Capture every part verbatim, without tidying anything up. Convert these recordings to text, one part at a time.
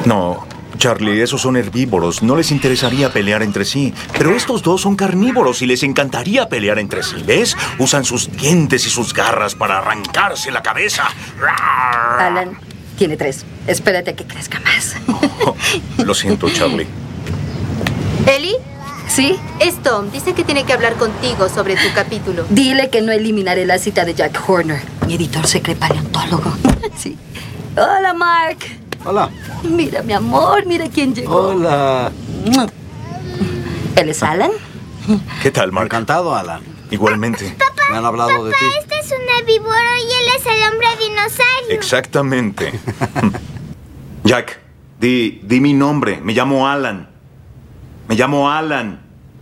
No, Charlie, esos son herbívoros. No les interesaría pelear entre sí. Pero estos dos son carnívoros y les encantaría pelear entre sí. ¿Ves? Usan sus dientes y sus garras para arrancarse la cabeza. Alan tiene tres. Espérate a que crezca más. Oh, lo siento, Charlie. ¿Eli? ¿Sí? Es Tom. Dice que tiene que hablar contigo sobre tu capítulo. Dile que no eliminaré la cita de Jack Horner. Mi editor se cree paleontólogo. Sí. Hola, Mark. Hola. Mira, mi amor, mira quién llegó. Hola. ¿Él es Alan? ¿Qué tal, Mark? Encantado, Alan. Igualmente. Papá, Me han hablado papá, de ti. este es un herbívoro y él es el hombre dinosaurio. Exactamente. Jack, di, di mi nombre. Me llamo Alan. Me llamo Alan.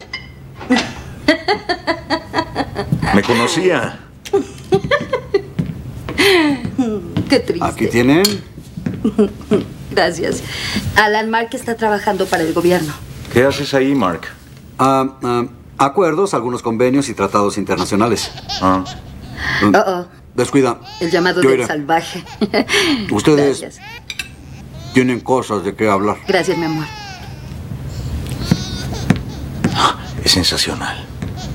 Me conocía. Qué triste. Aquí tienen. Gracias. Alan, Mark está trabajando para el gobierno. ¿Qué haces ahí, Mark? Ah, ah, acuerdos, algunos convenios y tratados internacionales. Ah. Mm, Oh, oh. Descuida. El llamado Yo del iré. salvaje. Ustedes Gracias. tienen cosas de qué hablar. Gracias, mi amor. Es sensacional.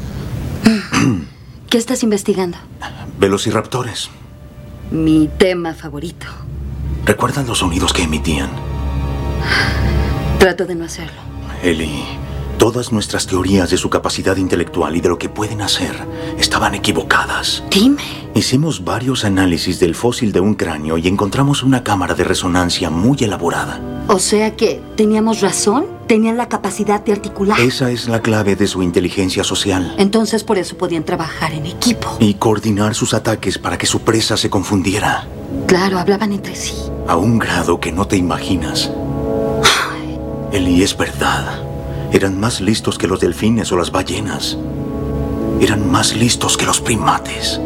¿Qué estás investigando? Velociraptores. Mi tema favorito. ¿Recuerdan los sonidos que emitían? Trato de no hacerlo. Ellie, todas nuestras teorías de su capacidad intelectual y de lo que pueden hacer estaban equivocadas. Dime. Hicimos varios análisis del fósil de un cráneo y encontramos una cámara de resonancia muy elaborada. O sea que teníamos razón. Tenían la capacidad de articular. Esa es la clave de su inteligencia social. Entonces por eso podían trabajar en equipo. Y coordinar sus ataques para que su presa se confundiera. Claro, hablaban entre sí. A un grado que no te imaginas. Ellie, es verdad. Eran más listos que los delfines o las ballenas. Eran más listos que los primates.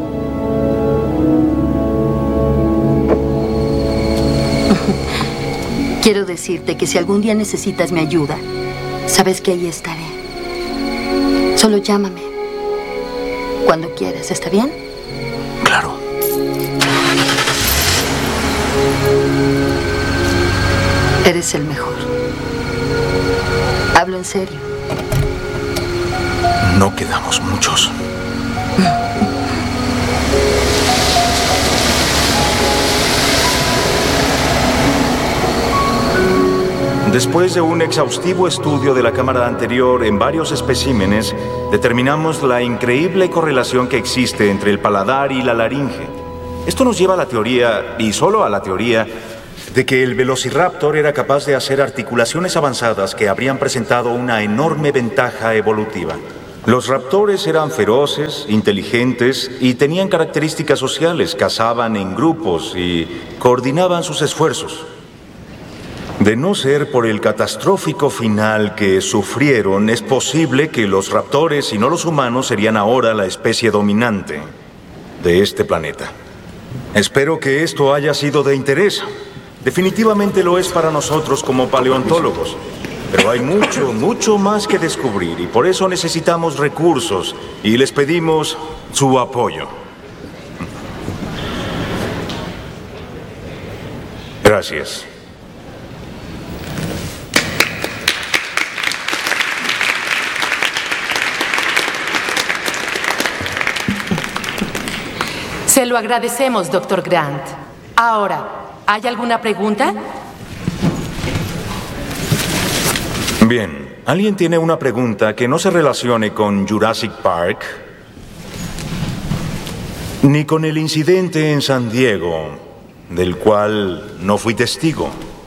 Quiero decirte que si algún día necesitas mi ayuda, sabes que ahí estaré. Solo llámame. Cuando quieras, ¿está bien? Claro. Eres el mejor. Hablo en serio. No quedamos muchos. Después de un exhaustivo estudio de la cámara anterior en varios especímenes, determinamos la increíble correlación que existe entre el paladar y la laringe. Esto nos lleva a la teoría, y solo a la teoría, de que el velociraptor era capaz de hacer articulaciones avanzadas que habrían presentado una enorme ventaja evolutiva. Los raptores eran feroces, inteligentes y tenían características sociales, cazaban en grupos y coordinaban sus esfuerzos. De no ser por el catastrófico final que sufrieron, es posible que los raptores y no los humanos serían ahora la especie dominante de este planeta. Espero que esto haya sido de interés. Definitivamente lo es para nosotros como paleontólogos. Pero hay mucho, mucho más que descubrir y por eso necesitamos recursos y les pedimos su apoyo. Gracias. Se lo agradecemos, doctor Grant. Ahora, ¿hay alguna pregunta? Bien, ¿alguien tiene una pregunta que no se relacione con Jurassic Park? Ni con el incidente en San Diego, del cual no fui testigo.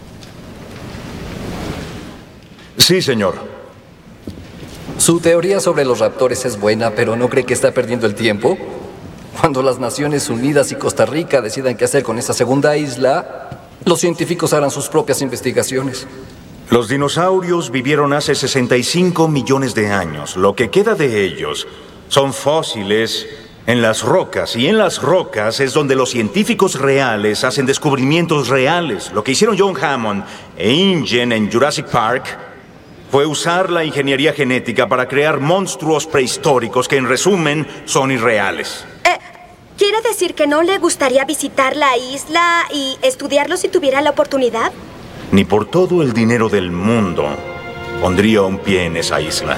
Sí, señor. Su teoría sobre los raptores es buena, pero ¿no cree que está perdiendo el tiempo? Cuando las Naciones Unidas y Costa Rica decidan qué hacer con esa segunda isla, los científicos harán sus propias investigaciones. Los dinosaurios vivieron hace sesenta y cinco millones de años. Lo que queda de ellos son fósiles en las rocas. Y en las rocas es donde los científicos reales hacen descubrimientos reales. Lo que hicieron John Hammond e Ingen en Jurassic Park fue usar la ingeniería genética para crear monstruos prehistóricos que, en resumen, son irreales. Eh, ¿Quiere decir que no le gustaría visitar la isla y estudiarlo si tuviera la oportunidad? Ni por todo el dinero del mundo pondría un pie en esa isla.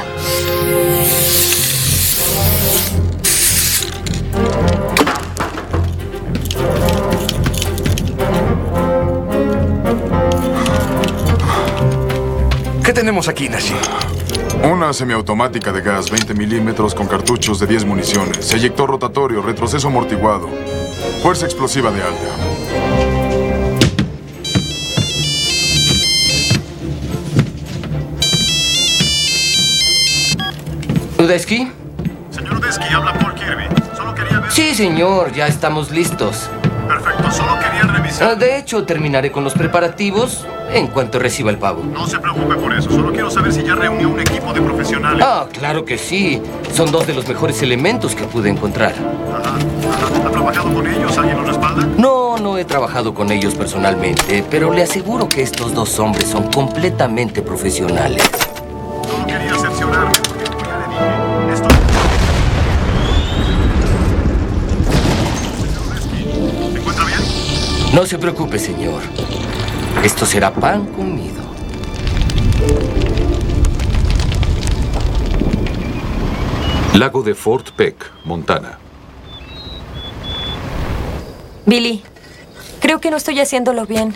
¿Qué tenemos aquí, Nashi? Una semiautomática de gas, veinte milímetros con cartuchos de diez municiones, eyector rotatorio, retroceso amortiguado, fuerza explosiva de alta. ¿Udesky? Señor Udesky, habla Paul Kirby. Solo quería ver... Sí, señor, ya estamos listos. Perfecto, solo quería revisar... De hecho, terminaré con los preparativos en cuanto reciba el pago. No se preocupe por eso, solo quiero saber si ya reunió un equipo de profesionales. Ah, claro que sí. Son dos de los mejores elementos que pude encontrar. Ajá, ajá. ¿Ha trabajado con ellos? ¿Alguien los respalda? No, no he trabajado con ellos personalmente, pero le aseguro que estos dos hombres son completamente profesionales. Solo quería cerciorarme, porque como ya le dije, esto... Señor Udesky, ¿se encuentra bien? No se preocupe, señor. Esto será pan comido. Lago de Fort Peck, Montana. Billy, creo que no estoy haciéndolo bien.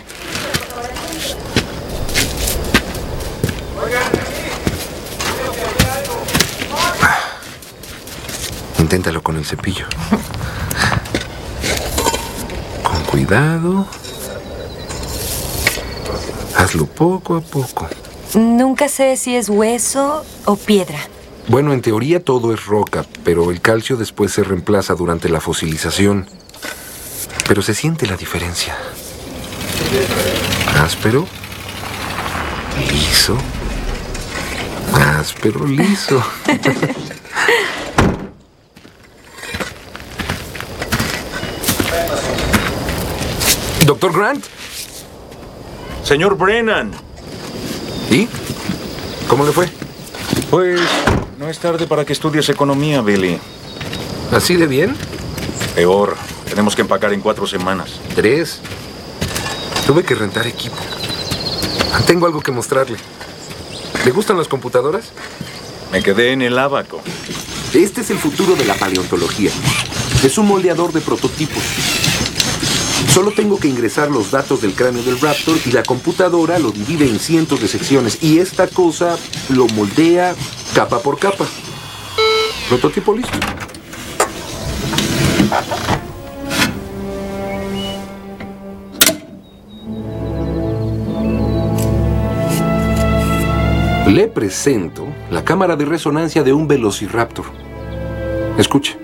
Inténtalo con el cepillo. Con cuidado. Hazlo poco a poco. Nunca sé si es hueso o piedra. Bueno, en teoría todo es roca, pero el calcio después se reemplaza durante la fosilización. Pero se siente la diferencia. Áspero. Liso. Áspero, liso. ¿Doctor Grant? Señor Brennan. ¿Y? ¿Cómo le fue? Pues no es tarde para que estudies economía, Billy. ¿Así de bien? Peor. Tenemos que empacar en cuatro semanas. ¿Tres? Tuve que rentar equipo. Tengo algo que mostrarle. ¿Le gustan las computadoras? Me quedé en el ábaco. Este es el futuro de la paleontología. Es un moldeador de prototipos. Solo tengo que ingresar los datos del cráneo del raptor y la computadora lo divide en cientos de secciones. Y esta cosa lo moldea capa por capa. Prototipo listo. Le presento la cámara de resonancia de un velociraptor. Escuche.